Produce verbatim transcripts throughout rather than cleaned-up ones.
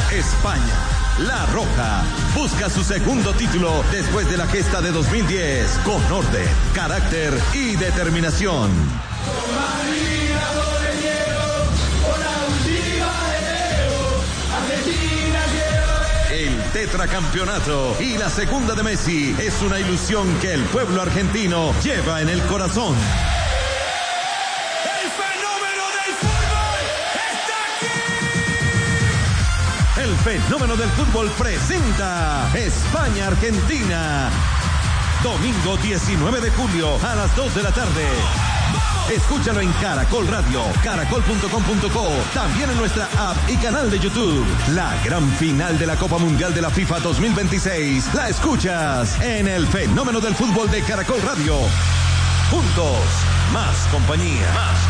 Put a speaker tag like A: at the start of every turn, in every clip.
A: España, La Roja, busca su segundo título después de la gesta de dos mil diez, con orden, carácter y determinación. El tetracampeonato y la segunda de Messi es una ilusión que el pueblo argentino lleva en el corazón.
B: ¡El fenómeno del fútbol está aquí!
A: El fenómeno del fútbol presenta España-Argentina. Domingo diecinueve de julio a las dos de la tarde. Escúchalo en Caracol Radio, caracol punto com punto co, también en nuestra app y canal de YouTube. La gran final de la Copa Mundial de la FIFA dos mil veintiséis la escuchas en el fenómeno del fútbol de Caracol Radio. Juntos, más compañía. Más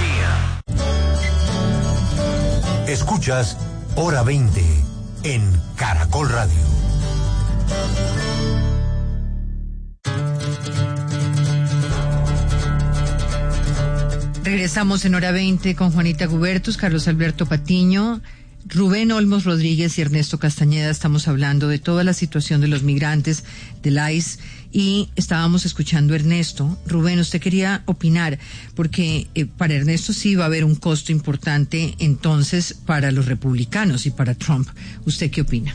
A: compañía.
C: Escuchas Hora veinte en Caracol Radio.
D: Regresamos en Hora veinte con Juanita Gubertus, Carlos Alberto Patiño, Rubén Olmos Rodríguez y Ernesto Castañeda. Estamos hablando de toda la situación de los migrantes, del I C E, y estábamos escuchando a Ernesto. Rubén, usted quería opinar, porque eh, para Ernesto sí va a haber un costo importante entonces para los republicanos y para Trump. ¿Usted qué opina?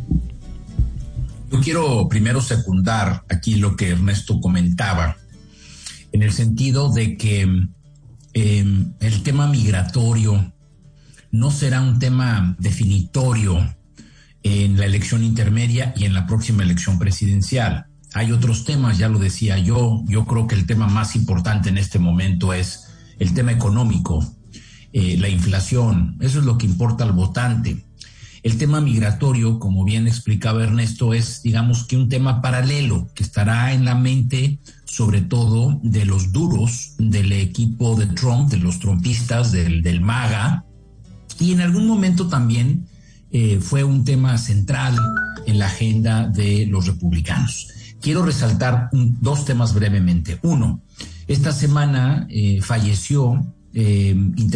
E: Yo quiero primero secundar aquí lo que Ernesto comentaba, en el sentido de que Eh, el tema migratorio no será un tema definitorio en la elección intermedia y en la próxima elección presidencial. Hay otros temas, ya lo decía yo, yo creo que el tema más importante en este momento es el tema económico, eh, la inflación, eso es lo que importa al votante. El tema migratorio, como bien explicaba Ernesto, es, digamos, que un tema paralelo que estará en la mente, sobre todo, de los duros del equipo de Trump, de los trumpistas, del, del MAGA, y en algún momento también eh, fue un tema central en la agenda de los republicanos. Quiero resaltar un, dos temas brevemente. Uno, esta semana eh, falleció eh,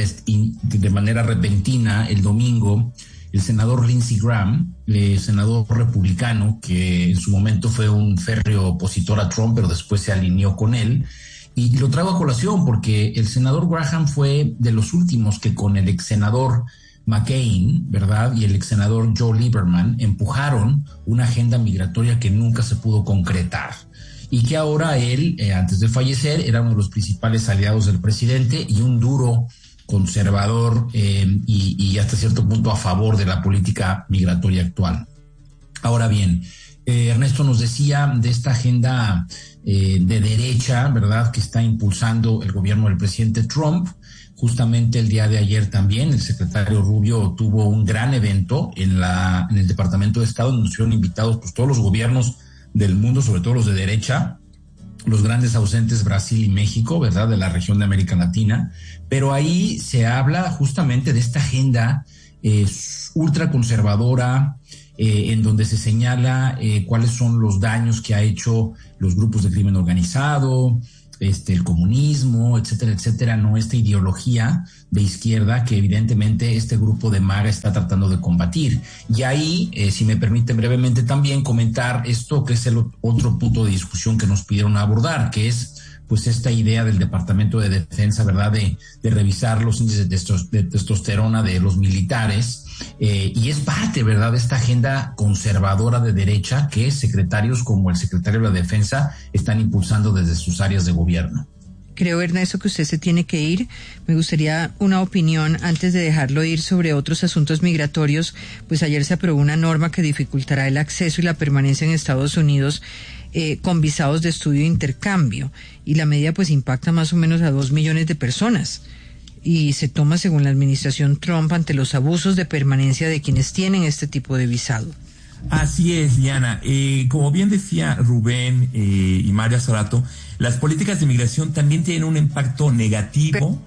E: de manera repentina el domingo el senador Lindsey Graham, eh, senador republicano, que en su momento fue un férreo opositor a Trump, pero después se alineó con él. Y lo traigo a colación porque el senador Graham fue de los últimos que con el ex senador McCain, ¿verdad? Y el ex senador Joe Lieberman empujaron una agenda migratoria que nunca se pudo concretar. Y que ahora él, eh, antes de fallecer, era uno de los principales aliados del presidente y un duro conservador eh, y, y hasta cierto punto a favor de la política migratoria actual. Ahora bien, eh, Ernesto nos decía de esta agenda eh, de derecha, ¿verdad?, que está impulsando el gobierno del presidente Trump. Justamente el día de ayer también el secretario Rubio tuvo un gran evento en la en el Departamento de Estado, donde fueron invitados pues, todos los gobiernos del mundo, sobre todo los de derecha, los grandes ausentes Brasil y México, ¿verdad?, de la región de América Latina, pero ahí se habla justamente de esta agenda eh, ultraconservadora, eh, en donde se señala eh, cuáles son los daños que ha hecho los grupos de crimen organizado, este, el comunismo, etcétera, etcétera, no esta ideología de izquierda que evidentemente este grupo de MAGA está tratando de combatir. Y ahí, eh, si me permiten brevemente también comentar esto, que es el otro punto de discusión que nos pidieron abordar, que es pues esta idea del Departamento de Defensa, ¿verdad?, de, de revisar los índices de, testos, de testosterona de los militares, eh, y es parte, ¿verdad?, de esta agenda conservadora de derecha que secretarios como el secretario de la Defensa están impulsando desde sus áreas de gobierno.
D: Creo, Ernesto, que usted se tiene que ir. Me gustaría una opinión antes de dejarlo ir sobre otros asuntos migratorios. Pues ayer se aprobó una norma que dificultará el acceso y la permanencia en Estados Unidos eh, con visados de estudio e intercambio. Y la medida pues impacta más o menos a dos millones de personas. Y se toma según la administración Trump ante los abusos de permanencia de quienes tienen este tipo de visado.
F: Así es, Diana. Eh, como bien decía Rubén eh, y Mario hace rato, las políticas de migración también tienen un impacto negativo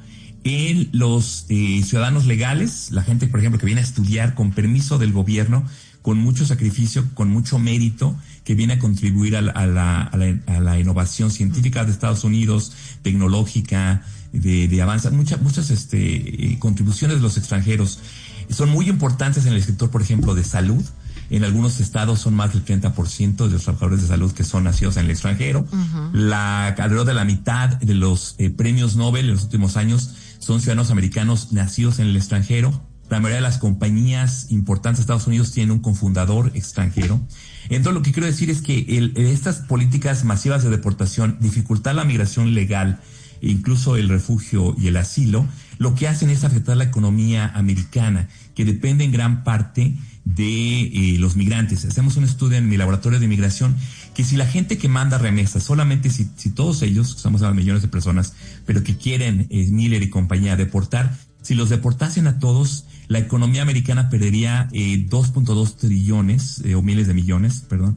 F: en los eh, ciudadanos legales, la gente, por ejemplo, que viene a estudiar con permiso del gobierno, con mucho sacrificio, con mucho mérito, que viene a contribuir a la, a la, a la, a la innovación científica de Estados Unidos, tecnológica, de, de avanzar, muchas, muchas este, eh, contribuciones de los extranjeros. Son muy importantes en el sector, por ejemplo, de salud. En algunos estados son más del treinta por ciento de los trabajadores de salud que son nacidos en el extranjero. Uh-huh. La, alrededor de la mitad de los eh, premios Nobel en los últimos años son ciudadanos americanos nacidos en el extranjero. La mayoría de las compañías importantes de Estados Unidos tienen un cofundador extranjero. Entonces, lo que quiero decir es que el, estas políticas masivas de deportación, dificultar la migración legal, incluso el refugio y el asilo, lo que hacen es afectar la economía americana, que depende en gran parte de eh, los migrantes. Hacemos un estudio en mi laboratorio de inmigración que si la gente que manda remesas, solamente si, si todos ellos, estamos hablando de millones de personas, pero que quieren eh, Miller y compañía deportar, si los deportasen a todos, la economía americana perdería eh, dos punto dos trillones eh, o miles de millones, perdón,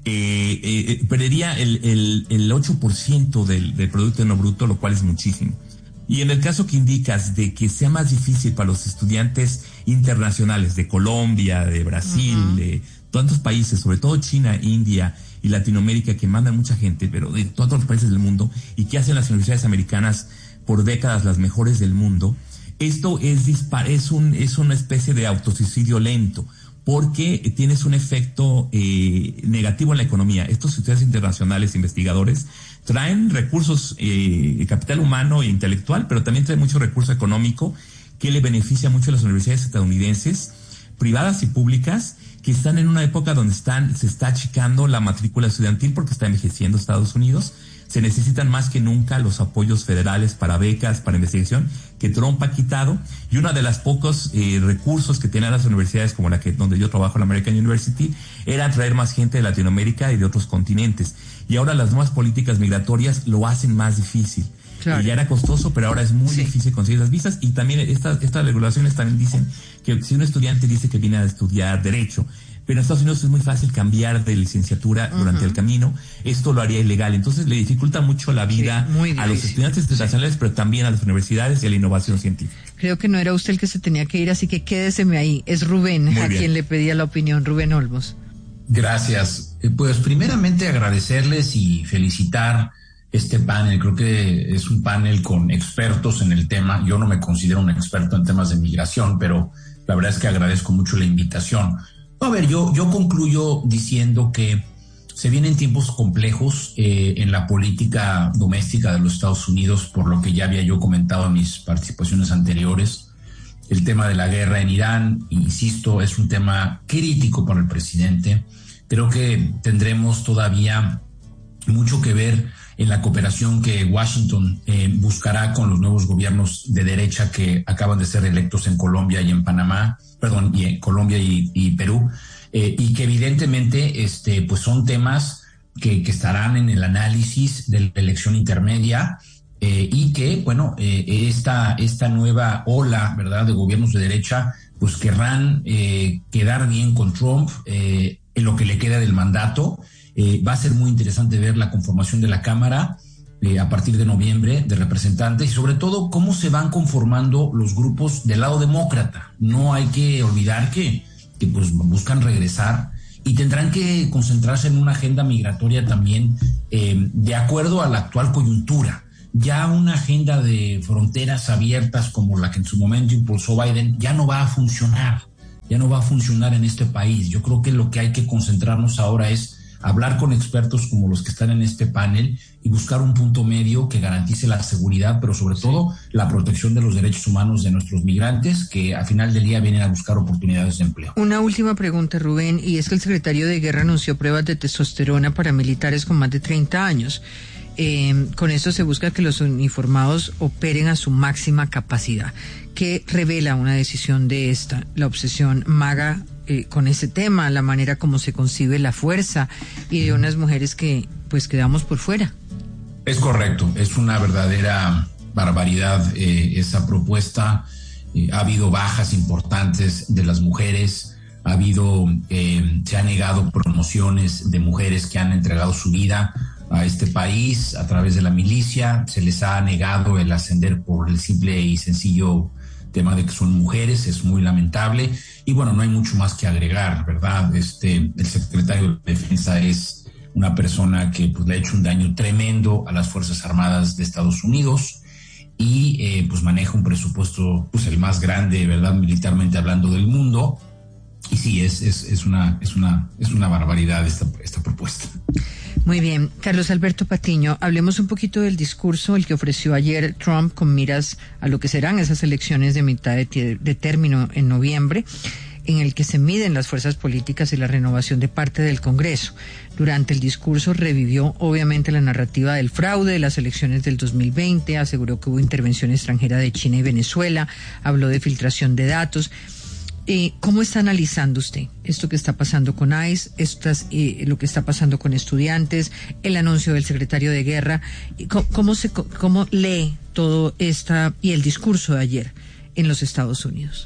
F: eh, eh, perdería el, el, el ocho por ciento del, del Producto Interno Bruto, lo cual es muchísimo. Y en el caso que indicas de que sea más difícil para los estudiantes internacionales de Colombia, de Brasil, uh-huh. de tantos países, sobre todo China, India y Latinoamérica, que mandan mucha gente, pero de todos los países del mundo, y que hacen las universidades americanas por décadas las mejores del mundo, esto es dispar, es un, es una especie de autosuicidio lento, porque tienes un efecto eh, negativo en la economía. Estos estudiantes internacionales, investigadores, traen recursos, eh, capital humano e intelectual, pero también traen mucho recurso económico que le beneficia mucho a las universidades estadounidenses, privadas y públicas, que están en una época donde están, se está achicando la matrícula estudiantil porque está envejeciendo Estados Unidos. Se necesitan más que nunca los apoyos federales para becas, para investigación, que Trump ha quitado. Y uno de los pocos eh, recursos que tenían las universidades, como la que donde yo trabajo, la American University, era atraer más gente de Latinoamérica y de otros continentes. Y ahora las nuevas políticas migratorias lo hacen más difícil. Claro. Y ya era costoso, pero ahora es muy sí. difícil conseguir las visas. Y también estas, estas regulaciones también dicen que si un estudiante dice que viene a estudiar Derecho, pero en Estados Unidos es muy fácil cambiar de licenciatura uh-huh. durante el camino, esto lo haría ilegal. Entonces le dificulta mucho la vida sí, a los estudiantes internacionales, sí. pero también a las universidades y a la innovación científica.
D: Creo que no era usted el que se tenía que ir, así que quédeseme ahí. Es Rubén muy a bien. Quien le pedía la opinión, Rubén Olmos.
E: Gracias. Pues primeramente agradecerles y felicitar este panel. Creo que es un panel con expertos en el tema. Yo no me considero un experto en temas de migración, pero la verdad es que agradezco mucho la invitación. A ver, yo, yo concluyo diciendo que se vienen tiempos complejos eh, en la política doméstica de los Estados Unidos, por lo que ya había yo comentado en mis participaciones anteriores. El tema de la guerra en Irán, insisto, es un tema crítico para el presidente. Creo que tendremos todavía mucho que ver en la cooperación que Washington eh, buscará con los nuevos gobiernos de derecha que acaban de ser electos en Colombia y en Panamá, perdón, y en Colombia y, y Perú, eh, y que evidentemente este, pues son temas que, que estarán en el análisis de la elección intermedia eh, y que, bueno, eh, esta, esta nueva ola, ¿verdad?, de gobiernos de derecha, pues querrán eh, quedar bien con Trump eh, en lo que le queda del mandato. Eh, va a ser muy interesante ver la conformación de la Cámara eh, a partir de noviembre de representantes y sobre todo cómo se van conformando los grupos del lado demócrata. No hay que olvidar que, que pues buscan regresar y tendrán que concentrarse en una agenda migratoria también eh, de acuerdo a la actual coyuntura. Ya una agenda de fronteras abiertas como la que en su momento impulsó Biden ya no va a funcionar, ya no va a funcionar en este país. Yo creo que lo que hay que concentrarnos ahora es hablar con expertos como los que están en este panel y buscar un punto medio que garantice la seguridad, pero sobre sí. todo la protección de los derechos humanos de nuestros migrantes, que al final del día vienen a buscar oportunidades de empleo.
D: Una última pregunta, Rubén, y es que el secretario de Guerra anunció pruebas de testosterona para militares con más de treinta años. Eh, con esto se busca que los uniformados operen a su máxima capacidad. ¿Qué revela una decisión de esta? La obsesión maga eh, con ese tema, la manera como se concibe la fuerza y de unas mujeres que pues quedamos por fuera.
E: Es correcto, es una verdadera barbaridad eh, esa propuesta. Eh, ha habido bajas importantes de las mujeres, ha habido, eh, se han negado promociones de mujeres que han entregado su vida a este país a través de la milicia, se les ha negado el ascender por el simple y sencillo tema de que son mujeres, es muy lamentable y bueno, no hay mucho más que agregar, ¿verdad? Este, el secretario de Defensa es una persona que pues, le ha hecho un daño tremendo a las Fuerzas Armadas de Estados Unidos y eh, pues maneja un presupuesto pues el más grande, ¿verdad?, militarmente hablando, del mundo. Y sí, es, es, es una, es una, es una barbaridad esta, esta propuesta.
D: Muy bien. Carlos Alberto Patiño, hablemos un poquito del discurso, el que ofreció ayer Trump con miras a lo que serán esas elecciones de mitad de, de término en noviembre, en el que se miden las fuerzas políticas y la renovación de parte del Congreso. Durante el discurso revivió obviamente la narrativa del fraude de las elecciones del dos mil veinte, aseguró que hubo intervención extranjera de China y Venezuela, habló de filtración de datos. Eh, ¿Cómo está analizando usted esto que está pasando con ICE, estas, eh, lo que está pasando con estudiantes, el anuncio del secretario de Guerra? ¿Cómo, cómo, se, cómo lee todo esta y el discurso de ayer en los Estados Unidos?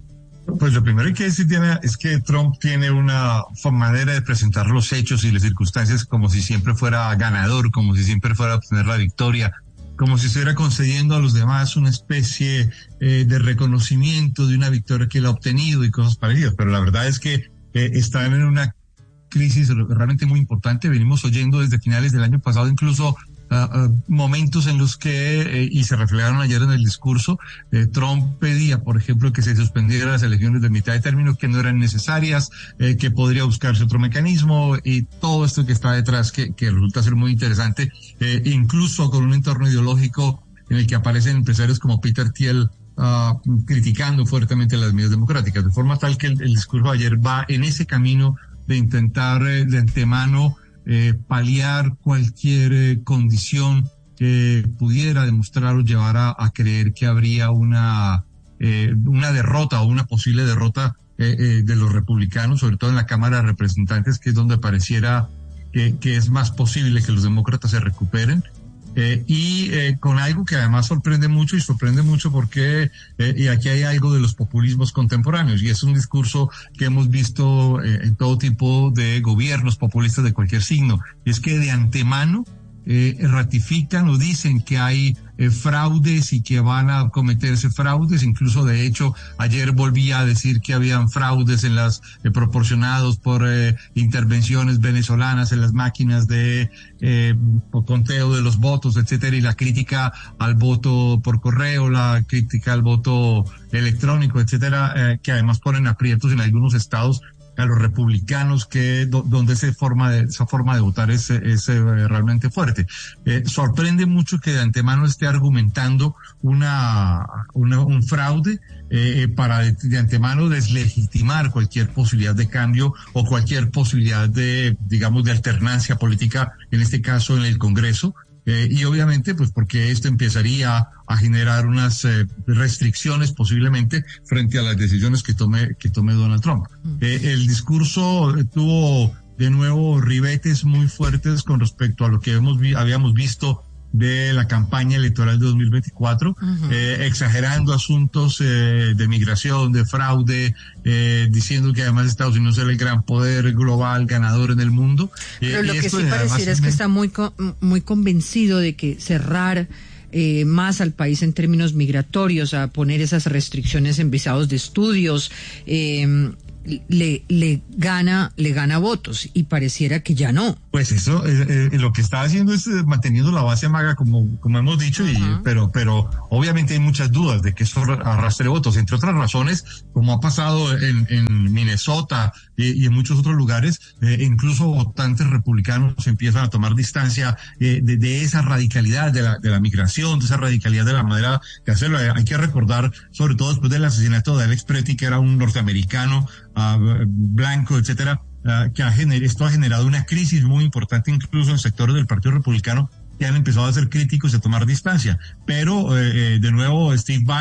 G: Pues lo primero que hay que decir, Diana, es que Trump tiene una manera de presentar los hechos y las circunstancias como si siempre fuera ganador, como si siempre fuera a obtener la victoria, como si estuviera concediendo a los demás una especie eh, de reconocimiento de una victoria que él ha obtenido y cosas parecidas. Pero la verdad es que eh, están en una crisis realmente muy importante. Venimos oyendo desde finales del año pasado incluso Uh, uh, momentos en los que, eh, y se reflejaron ayer en el discurso, eh, Trump pedía, por ejemplo, que se suspendieran las elecciones de mitad de término, que no eran necesarias, eh, que podría buscarse otro mecanismo, y todo esto que está detrás, que, que resulta ser muy interesante, eh, incluso con un entorno ideológico en el que aparecen empresarios como Peter Thiel, uh, criticando fuertemente las medidas democráticas, de forma tal que el, el discurso de ayer va en ese camino de intentar eh, de antemano Eh, paliar cualquier eh, condición que pudiera demostrar o llevar a, a creer que habría una eh, una derrota o una posible derrota eh, eh, de los republicanos, sobre todo en la Cámara de Representantes, que es donde pareciera que, que es más posible que los demócratas se recuperen. Eh, y eh, con algo que además sorprende mucho, y sorprende mucho porque, eh, y aquí hay algo de los populismos contemporáneos, y es un discurso que hemos visto eh, en todo tipo de gobiernos populistas de cualquier signo, y es que de antemano eh, ratifican o dicen que hay eh, fraudes y que van a cometerse fraudes. Incluso de hecho ayer volvía a decir que habían fraudes en las eh, proporcionados por eh, intervenciones venezolanas en las máquinas de eh, conteo de los votos, etcétera, y la crítica al voto por correo, la crítica al voto electrónico, etcétera, eh, que además ponen aprietos en algunos estados a los republicanos, que do, donde esa forma de esa forma de votar es, es eh, realmente fuerte. Eh, sorprende mucho que de antemano esté argumentando una, una un fraude eh, para de, de antemano deslegitimar cualquier posibilidad de cambio o cualquier posibilidad de, digamos, de alternancia política, en este caso en el Congreso. Eh, y obviamente, pues porque esto empezaría a generar unas eh, restricciones posiblemente frente a las decisiones que tome que tome Donald Trump. Eh, el discurso tuvo de nuevo ribetes muy fuertes con respecto a lo que hemos vi- habíamos visto de la campaña electoral de dos mil veinticuatro, uh-huh. eh, exagerando asuntos eh, de migración, de fraude, eh, diciendo que además Estados Unidos era el gran poder global ganador en el mundo.
D: Pero
G: eh,
D: lo que sí pareciera es que está muy muy convencido de que cerrar eh, más al país en términos migratorios, a poner esas restricciones en visados de estudios, eh, le le gana le gana votos, y pareciera que ya no.
G: Pues eso, eh, eh, lo que está haciendo es eh, manteniendo la base maga, como como hemos dicho, uh-huh. y pero pero obviamente hay muchas dudas de que eso arrastre votos, entre otras razones, como ha pasado en, en Minnesota y, y en muchos otros lugares, eh, incluso votantes republicanos empiezan a tomar distancia eh, de, de esa radicalidad de la de la migración, de esa radicalidad de la manera de hacerlo. Hay que recordar, sobre todo después del asesinato de Alex Pretty, que era un norteamericano uh, blanco, etcétera, Uh, que ha gener- esto ha generado una crisis muy importante incluso en sectores del Partido Republicano que han empezado a ser críticos y a tomar distancia. Pero, eh, eh, de nuevo, Steve Bannon